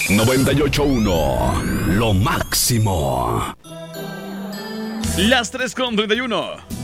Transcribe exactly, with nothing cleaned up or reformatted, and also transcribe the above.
noventa y ocho punto uno, lo máximo. Las tres con treinta y uno.